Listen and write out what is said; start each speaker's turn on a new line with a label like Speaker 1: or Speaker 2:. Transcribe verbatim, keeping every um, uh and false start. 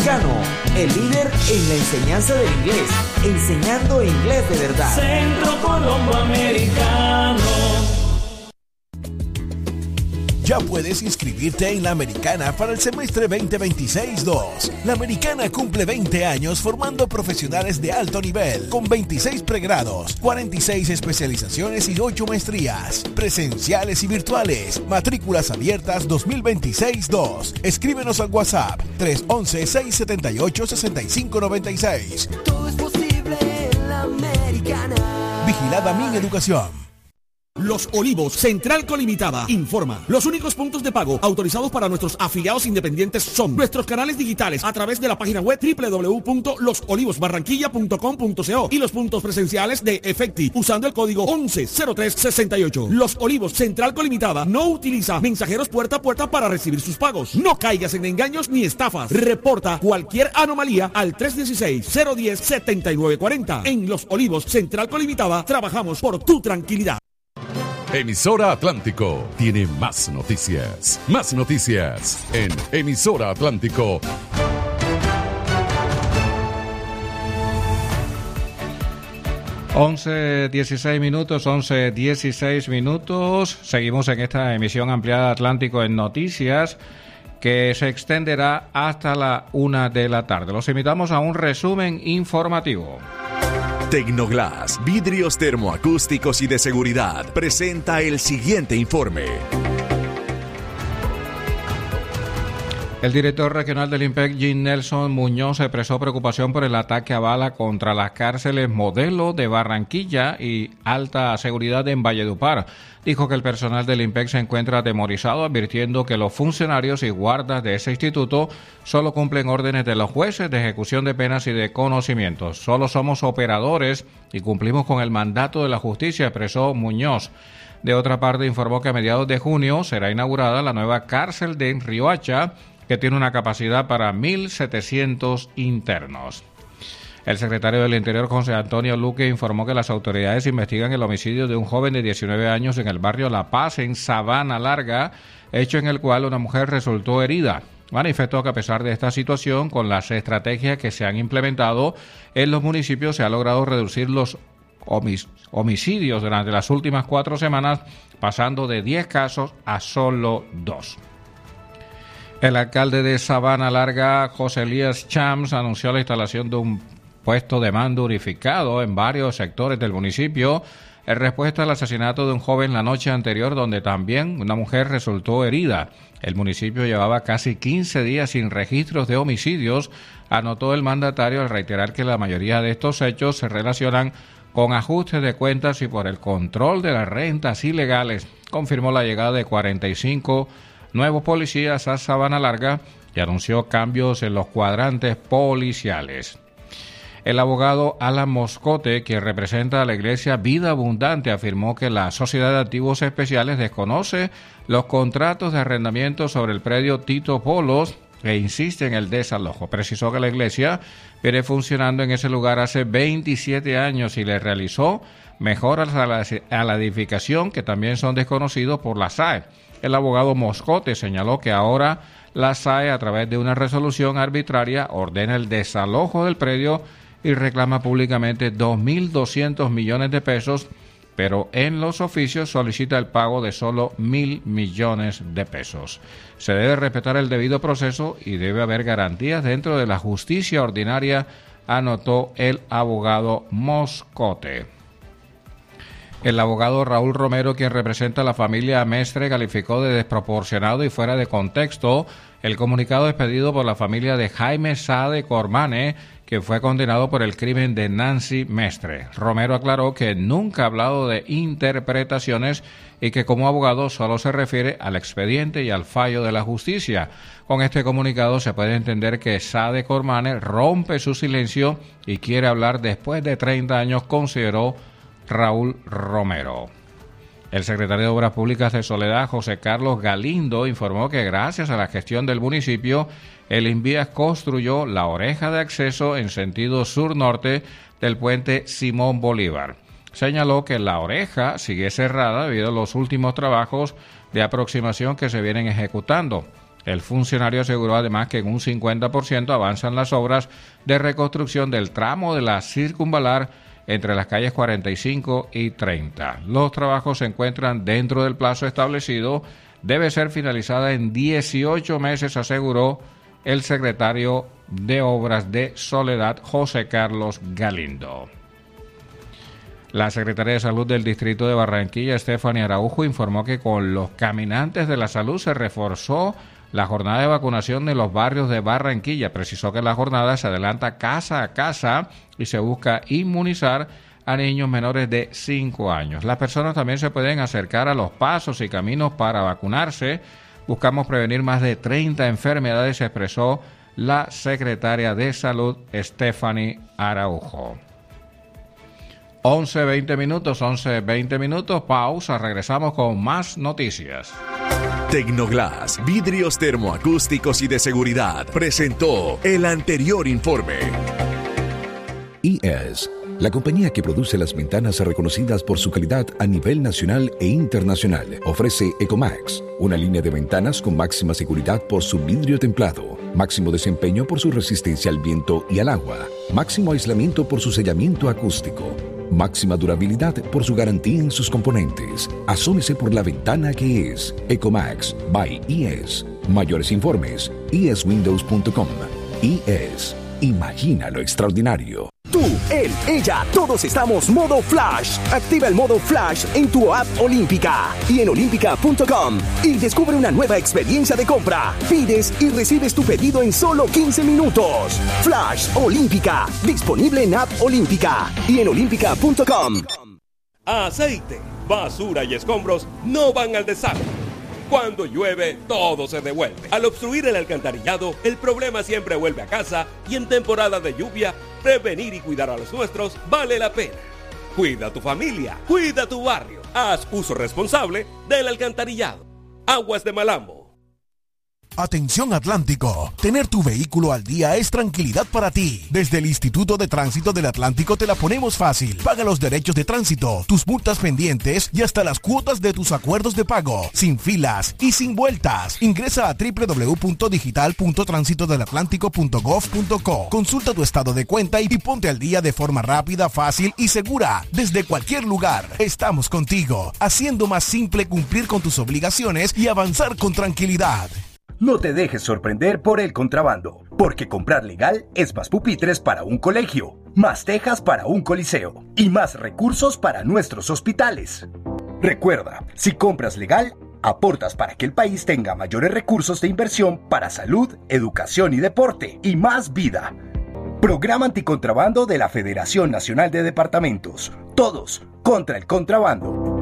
Speaker 1: Americano, el líder en la enseñanza del inglés, enseñando inglés de verdad.
Speaker 2: Centro Colombo Americano.
Speaker 3: Ya puedes inscribirte en la Americana para el semestre veinte veintiséis dos. La Americana cumple veinte años formando profesionales de alto nivel, con veintiséis pregrados, cuarenta y seis especializaciones y ocho maestrías, presenciales y virtuales. Matrículas abiertas dos mil veintiséis dos. Escríbenos al WhatsApp tres once, seis setenta y ocho, sesenta y cinco noventa y seis.
Speaker 4: Todo es posible en la Americana.
Speaker 3: Vigilada Mi Educación.
Speaker 5: Los Olivos, Central Colimitada, informa. Los únicos puntos de pago autorizados para nuestros afiliados independientes son nuestros canales digitales a través de la página web doble u doble u doble u punto los olivos barranquilla punto com punto co y los puntos presenciales de Efecti usando el código once cero tres sesenta y ocho. Los Olivos, Central Colimitada, no utiliza mensajeros puerta a puerta para recibir sus pagos. No caigas en engaños ni estafas. Reporta cualquier anomalía al tres uno seis, cero uno cero, siete nueve cuatro cero. En Los Olivos, Central Colimitada, trabajamos por tu tranquilidad.
Speaker 6: Emisora Atlántico tiene más noticias. Más noticias en Emisora Atlántico.
Speaker 7: once dieciséis minutos, once dieciséis minutos. Seguimos en esta emisión ampliada de Atlántico en Noticias, que se extenderá hasta la una de la tarde. Los invitamos a un resumen informativo.
Speaker 8: Tecnoglass, vidrios termoacústicos y de seguridad, presenta el siguiente informe.
Speaker 7: El director regional del IMPEC, Jean Nelson Muñoz, expresó preocupación por el ataque a bala contra las cárceles Modelo de Barranquilla y Alta Seguridad en Valledupar. Dijo que el personal del IMPEC se encuentra atemorizado, advirtiendo que los funcionarios y guardas de ese instituto solo cumplen órdenes de los jueces de ejecución de penas y de conocimientos. Solo somos operadores y cumplimos con el mandato de la justicia, expresó Muñoz. De otra parte, informó que a mediados de junio será inaugurada la nueva cárcel de Riohacha, que tiene una capacidad para mil setecientos internos. El secretario del Interior, José Antonio Luque, informó que las autoridades investigan el homicidio de un joven de diecinueve años en el barrio La Paz, en Sabana Larga, hecho en el cual una mujer resultó herida. Manifestó que a pesar de esta situación, con las estrategias que se han implementado en los municipios, se ha logrado reducir los homicidios durante las últimas cuatro semanas, pasando de diez casos a solo dos. El alcalde de Sabana Larga, José Elías Chams, anunció la instalación de un puesto de mando unificado en varios sectores del municipio en respuesta al asesinato de un joven la noche anterior, donde también una mujer resultó herida. El municipio llevaba casi quince días sin registros de homicidios, anotó el mandatario al reiterar que la mayoría de estos hechos se relacionan con ajustes de cuentas y por el control de las rentas ilegales. Confirmó la llegada de cuarenta y cinco nuevos policías a Sabana Larga y anunció cambios en los cuadrantes policiales. El abogado Alan Moscote, quien representa a la Iglesia Vida Abundante, afirmó que la Sociedad de Activos Especiales desconoce los contratos de arrendamiento sobre el predio Tito Polos e insiste en el desalojo. Precisó que la Iglesia viene funcionando en ese lugar hace veintisiete años y le realizó mejoras a la, a la edificación que también son desconocidos por la S A E. El abogado Moscote señaló que ahora la S A E, a través de una resolución arbitraria, ordena el desalojo del predio y reclama públicamente dos mil doscientos millones de pesos, pero en los oficios solicita el pago de solo mil millones de pesos. Se debe respetar el debido proceso y debe haber garantías dentro de la justicia ordinaria, anotó el abogado Moscote. El abogado Raúl Romero, quien representa a la familia Mestre, calificó de desproporcionado y fuera de contexto el comunicado expedido por la familia de Jaime Sade Cormane, que fue condenado por el crimen de Nancy Mestre. Romero aclaró que nunca ha hablado de interpretaciones y que como abogado solo se refiere al expediente y al fallo de la justicia. Con este comunicado se puede entender que Sade Cormane rompe su silencio y quiere hablar después de treinta años, consideró Raúl Romero. El secretario de Obras Públicas de Soledad, José Carlos Galindo, informó que gracias a la gestión del municipio, el Invías construyó la oreja de acceso en sentido sur-norte del puente Simón Bolívar. Señaló que la oreja sigue cerrada debido a los últimos trabajos de aproximación que se vienen ejecutando. El funcionario aseguró además que en un cincuenta por ciento avanzan las obras de reconstrucción del tramo de la circunvalar entre las calles cuarenta y cinco y treinta. Los trabajos se encuentran dentro del plazo establecido. Debe ser finalizada en dieciocho meses, aseguró el secretario de Obras de Soledad, José Carlos Galindo. La secretaria de Salud del Distrito de Barranquilla, Stephanie Araujo, informó que con los caminantes de la salud se reforzó la jornada de vacunación de los barrios de Barranquilla. Precisó que la jornada se adelanta casa a casa y se busca inmunizar a niños menores de cinco años. Las personas también se pueden acercar a los pasos y caminos para vacunarse. Buscamos prevenir más de treinta enfermedades, expresó la secretaria de Salud, Stephanie Araujo. once veinte minutos, once veinte minutos, pausa, regresamos con más noticias.
Speaker 8: Tecnoglass, vidrios termoacústicos y de seguridad, presentó el anterior informe.
Speaker 9: I E S, la compañía que produce las ventanas reconocidas por su calidad a nivel nacional e internacional, ofrece Ecomax, una línea de ventanas con máxima seguridad por su vidrio templado, máximo desempeño por su resistencia al viento y al agua, máximo aislamiento por su sellamiento acústico, máxima durabilidad por su garantía en sus componentes. Asómese por la ventana que es Ecomax by I E S. Mayores informes, i e s windows punto com. I E S. Imagina lo extraordinario.
Speaker 10: Tú, él, ella, todos estamos modo Flash. Activa el modo Flash en tu app Olímpica y en olímpica punto com y descubre una nueva experiencia de compra. Pides y recibes tu pedido en solo quince minutos. Flash Olímpica, disponible en app Olímpica y en olímpica punto com.
Speaker 11: Aceite, basura y escombros no van al desagüe. Cuando llueve, todo se devuelve. Al obstruir el alcantarillado, el problema siempre vuelve a casa y en temporada de lluvia, prevenir y cuidar a los nuestros vale la pena. Cuida a tu familia, cuida tu barrio. Haz uso responsable del alcantarillado. Aguas de Malambo.
Speaker 3: Atención Atlántico, tener tu vehículo al día es tranquilidad para ti. Desde el Instituto de Tránsito del Atlántico te la ponemos fácil. Paga los derechos de tránsito, tus multas pendientes y hasta las cuotas de tus acuerdos de pago, sin filas y sin vueltas. Ingresa a doble u doble u doble u punto digital punto tránsito del atlántico punto gov punto co. Consulta tu estado de cuenta y ponte al día de forma rápida, fácil y segura. Desde cualquier lugar, estamos contigo, haciendo más simple cumplir con tus obligaciones y avanzar con tranquilidad.
Speaker 12: No te dejes sorprender por el contrabando, porque comprar legal es más pupitres para un colegio, más tejas para un coliseo y más recursos para nuestros hospitales. Recuerda, si compras legal, aportas para que el país tenga mayores recursos de inversión para salud, educación y deporte y más vida. Programa Anticontrabando de la Federación Nacional de Departamentos. Todos contra el contrabando.